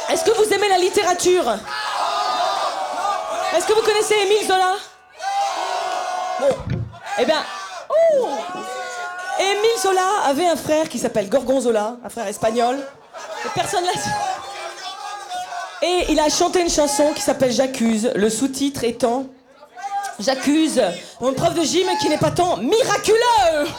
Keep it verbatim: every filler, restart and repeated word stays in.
Est-ce que vous aimez la littérature? Est-ce que vous connaissez Émile Zola? Bon, eh bien... Oh, Émile Zola avait un frère qui s'appelle Gorgonzola, un frère espagnol. Et personne l'a su. Et il a chanté une chanson qui s'appelle J'accuse, le sous-titre étant J'accuse mon prof de gym qui n'est pas tant miraculeux.